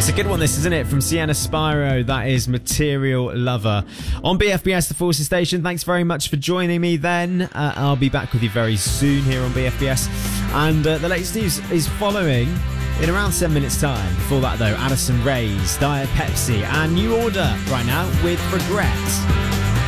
It's a good one, this, isn't it? From Sienna Spyro, that is Material Lover. On BFBS, the Forces Station, thanks very much for joining me then. I'll be back with you very soon here on BFBS. And the latest news is following in around 7 minutes' time. Before that, though, Addison Rae's Diet Pepsi and New Order right now with Regret.